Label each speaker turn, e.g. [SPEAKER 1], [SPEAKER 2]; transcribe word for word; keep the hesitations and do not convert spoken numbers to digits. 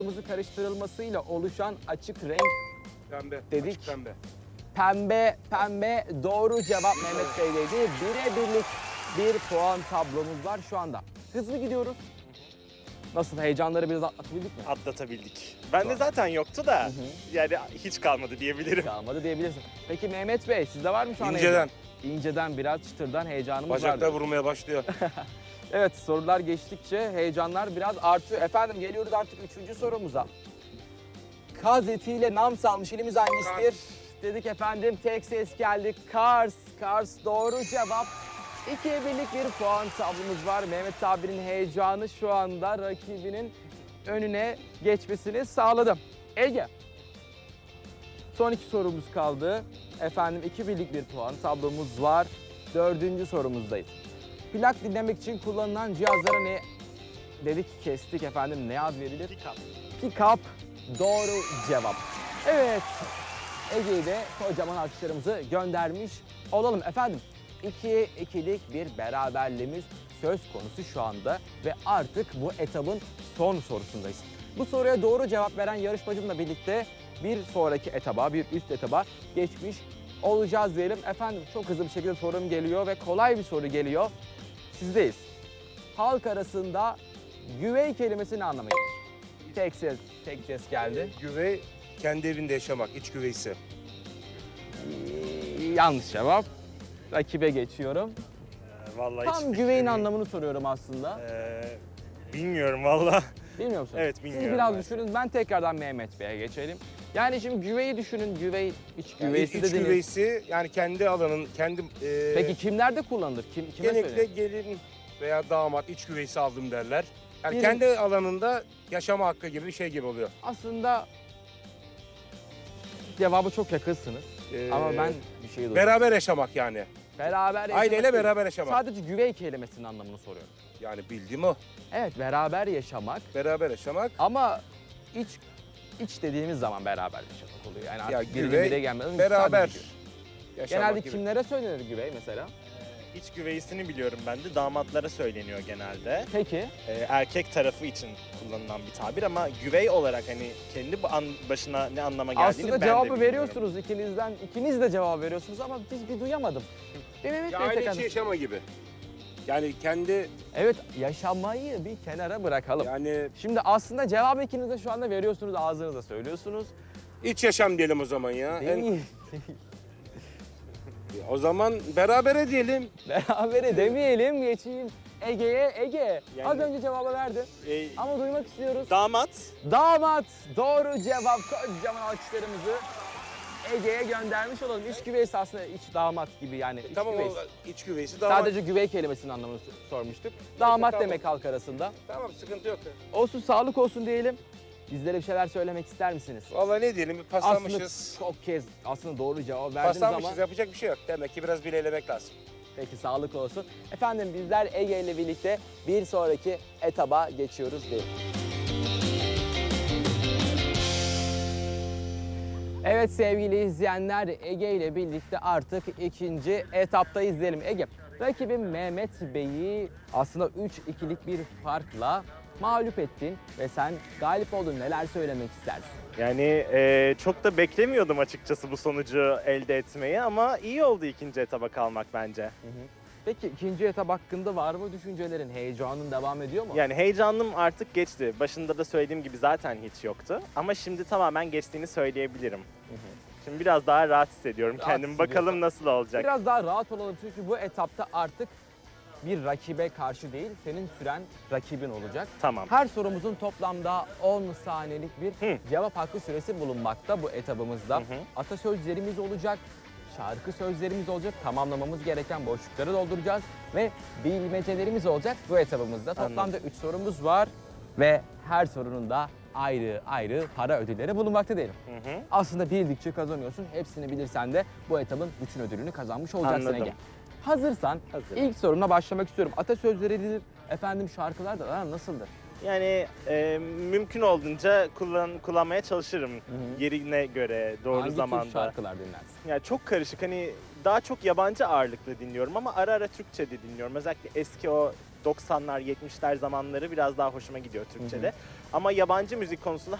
[SPEAKER 1] kırmızı karıştırılmasıyla oluşan açık renk
[SPEAKER 2] Pembe.
[SPEAKER 1] dedik.
[SPEAKER 2] Açık pembe.
[SPEAKER 1] Pembe, pembe doğru cevap Mehmet Bey'deydi. Birebirlik bir puan tablomuz var şu anda. Hızlı gidiyoruz. Nasıl, heyecanları biraz atlatabildik mi?
[SPEAKER 3] Atlatabildik. Bende zaten yoktu da
[SPEAKER 1] hı.
[SPEAKER 3] yani hiç kalmadı diyebilirim.
[SPEAKER 1] Kalmadı diyebilirsin. Peki Mehmet Bey, sizde var mı şu an
[SPEAKER 2] İnceden.
[SPEAKER 1] heyecan? İnceden, biraz çıtırdan heyecanımız var.
[SPEAKER 2] Bacaklar
[SPEAKER 1] diyor.
[SPEAKER 2] vurmaya başlıyor.
[SPEAKER 1] Evet, sorular geçtikçe heyecanlar biraz artıyor. Efendim geliyoruz artık üçüncü sorumuza. Kaz etiyle nam salmış ilimiz hangisidir? Dedik efendim, tek ses geldi. Kars, Kars doğru cevap. İkiye birlik bir puan tablomuz var. Mehmet abinin heyecanı şu anda rakibinin önüne geçmesini sağladı. Ege. Son iki sorumuz kaldı. Efendim iki birlik bir puan tablomuz var. Dördüncü sorumuzdayız. Plak dinlemek için kullanılan cihazlara ne dedik, kestik efendim, ne ad verilir?
[SPEAKER 3] Pick-up.
[SPEAKER 1] Pick-up doğru cevap. Evet, Ege'yi de kocaman alkışlarımızı göndermiş olalım efendim. İkiye ikilik bir beraberliğimiz söz konusu şu anda ve artık bu etabın son sorusundayız. Bu soruya doğru cevap veren yarışmacımla birlikte bir sonraki etaba, bir üst etaba geçmiş olacağız diyelim. Efendim çok hızlı bir şekilde sorum geliyor ve kolay bir soru geliyor. Sizdeyiz. Halk arasında güvey kelimesi ne anlama gelir? Tek ses, tek ses geldi.
[SPEAKER 2] Güvey, kendi evinde yaşamak, iç güveysi.
[SPEAKER 1] Ee, yanlış cevap. Rakibe geçiyorum.
[SPEAKER 3] Ee, vallahi
[SPEAKER 1] Tam
[SPEAKER 3] hiç
[SPEAKER 1] güveyin
[SPEAKER 3] fikrim yok.
[SPEAKER 1] anlamını soruyorum aslında.
[SPEAKER 3] Ee, bilmiyorum valla.
[SPEAKER 1] Bilmiyor musunuz?
[SPEAKER 3] Evet,
[SPEAKER 1] Siz
[SPEAKER 3] bilmiyorum
[SPEAKER 1] biraz
[SPEAKER 3] ben.
[SPEAKER 1] düşünün. Ben tekrardan Mehmet Bey'e geçelim. Yani şimdi güveyi düşünün. Güvey, iç
[SPEAKER 2] Yani
[SPEAKER 1] güveysi
[SPEAKER 2] iç
[SPEAKER 1] dediniz.
[SPEAKER 2] güveysi yani kendi alanın, kendi... e,
[SPEAKER 1] Peki kimlerde kullanılır? Kim, kime
[SPEAKER 2] genellikle
[SPEAKER 1] söylenir?
[SPEAKER 2] gelin veya damat iç güveysi aldım derler. Yani
[SPEAKER 1] Benim-
[SPEAKER 2] kendi alanında yaşama hakkı gibi bir şey gibi oluyor.
[SPEAKER 1] Aslında cevabı çok yakınsınız.
[SPEAKER 2] Ee,
[SPEAKER 1] Ama ben bir şey duydum.
[SPEAKER 2] Beraber yaşamak yani.
[SPEAKER 1] Beraber yaşamak
[SPEAKER 2] Aileyle
[SPEAKER 1] değil.
[SPEAKER 2] beraber yaşamak.
[SPEAKER 1] Sadece güvey kelimesinin anlamını soruyorum.
[SPEAKER 2] Yani bildiğim o.
[SPEAKER 1] Evet, beraber yaşamak
[SPEAKER 2] Beraber yaşamak.
[SPEAKER 1] ama iç iç dediğimiz zaman beraber yaşamak oluyor. Yani
[SPEAKER 2] Ya
[SPEAKER 1] artık biri
[SPEAKER 2] güvey,
[SPEAKER 1] bire gelmeden
[SPEAKER 2] beraber
[SPEAKER 1] sadece güvey.
[SPEAKER 2] yaşamak
[SPEAKER 1] Genelde
[SPEAKER 2] gibi.
[SPEAKER 1] kimlere söylenir güvey mesela?
[SPEAKER 3] İç güveysini biliyorum ben de. Damatlara söyleniyor genelde.
[SPEAKER 1] Peki.
[SPEAKER 3] Ee, erkek tarafı için kullanılan bir tabir ama güvey olarak hani kendi bu an başına ne anlama geldiğini
[SPEAKER 1] Aslında
[SPEAKER 3] ben de
[SPEAKER 1] cevabı
[SPEAKER 3] bilmiyorum.
[SPEAKER 1] veriyorsunuz ikinizden. İkiniz de cevap veriyorsunuz ama biz bir duyamadım. Bir Mehmet
[SPEAKER 2] Ya
[SPEAKER 1] Bey
[SPEAKER 2] aile
[SPEAKER 1] tekrar-
[SPEAKER 2] içi yaşama gibi. Yani kendi
[SPEAKER 1] Evet, yaşamayı bir kenara bırakalım.
[SPEAKER 2] yani
[SPEAKER 1] Şimdi aslında cevabı ikiniz de şu anda veriyorsunuz, ağzınızda söylüyorsunuz.
[SPEAKER 2] iç yaşam diyelim o zaman ya. En-
[SPEAKER 1] Değil.
[SPEAKER 2] o zaman berabere diyelim.
[SPEAKER 1] Berabere demeyelim, geçeyim Ege'ye. Ege,
[SPEAKER 3] Yani-
[SPEAKER 1] az önce cevabı verdi
[SPEAKER 3] Ee,
[SPEAKER 1] ama duymak istiyoruz.
[SPEAKER 3] damat.
[SPEAKER 1] Damat, doğru cevap. Kocaman alkışlarımızı Ege'ye göndermiş olalım. İç güveysi aslında iç damat gibi yani. İç
[SPEAKER 2] Tamam
[SPEAKER 1] güveysi.
[SPEAKER 2] o iç güveysi damat.
[SPEAKER 1] Sadece güvey kelimesinin anlamını sormuştuk. Damat
[SPEAKER 2] tamam.
[SPEAKER 1] demek halk arasında.
[SPEAKER 2] Tamam sıkıntı yok.
[SPEAKER 1] Olsun, sağlık olsun diyelim. Bizlere bir şeyler söylemek ister misiniz?
[SPEAKER 2] Vallahi ne diyelim bir paslanmışız.
[SPEAKER 1] Aslında çok kez aslında doğru cevap verdiniz
[SPEAKER 2] Paslanmışız
[SPEAKER 1] ama
[SPEAKER 2] yapacak bir şey yok. Demek ki biraz bilelemek lazım.
[SPEAKER 1] peki, sağlık olsun. Efendim bizler Ege ile birlikte bir sonraki etaba geçiyoruz diyelim. Evet sevgili izleyenler, Ege ile birlikte artık ikinci etapta izleyelim. Ege, rakibim Mehmet Bey'i aslında üç ikilik bir farkla mağlup ettin ve sen galip oldun. Neler söylemek istersin?
[SPEAKER 3] Yani e, çok da beklemiyordum açıkçası bu sonucu elde etmeyi ama iyi oldu ikinci etaba kalmak bence.
[SPEAKER 1] Peki ikinci etap hakkında var mı düşüncelerin? Heyecanın devam ediyor mu?
[SPEAKER 3] Yani heyecanım artık geçti. Başında da söylediğim gibi zaten hiç yoktu. Ama şimdi tamamen geçtiğini söyleyebilirim. Şimdi biraz daha rahat hissediyorum
[SPEAKER 1] Rahat
[SPEAKER 3] kendimi.
[SPEAKER 1] hissediyorsun.
[SPEAKER 3] Bakalım nasıl olacak.
[SPEAKER 1] Biraz daha rahat olalım çünkü bu etapta artık bir rakibe karşı değil, senin süren rakibin olacak.
[SPEAKER 3] Tamam.
[SPEAKER 1] Her sorumuzun toplamda on saniyelik bir
[SPEAKER 3] Hı.
[SPEAKER 1] cevap hakkı süresi bulunmakta bu etabımızda.
[SPEAKER 3] Hı hı.
[SPEAKER 1] Atasözlerimiz olacak, şarkı sözlerimiz olacak, tamamlamamız gereken boşlukları dolduracağız ve bilmecelerimiz olacak bu etabımızda. Toplamda
[SPEAKER 3] Anladım.
[SPEAKER 1] üç sorumuz var ve her sorunun da ayrı ayrı para ödülleri bulunmakta diyelim.
[SPEAKER 3] Hı hı.
[SPEAKER 1] Aslında bildikçe kazanıyorsun. Hepsini bilirsen de bu etabın bütün ödülünü kazanmış olacaksın
[SPEAKER 3] Anladım.
[SPEAKER 1] Ege. Hazırsan
[SPEAKER 3] Hazırım.
[SPEAKER 1] ilk sorumla başlamak istiyorum. Atasözleridir, efendim şarkılar da aran nasıldır?
[SPEAKER 3] Yani e, mümkün olduğunca kullan, kullanmaya çalışırım.
[SPEAKER 1] hı.
[SPEAKER 3] Yerine göre, doğru
[SPEAKER 1] Hangi tür
[SPEAKER 3] zamanda.
[SPEAKER 1] şarkılar dinlersin?
[SPEAKER 3] Yani çok karışık. Hani daha çok yabancı ağırlıklı dinliyorum ama ara ara Türkçe de dinliyorum. Özellikle eski o doksanlar, yetmişler zamanları biraz daha hoşuma gidiyor Türkçe'de. Ama yabancı müzik konusunda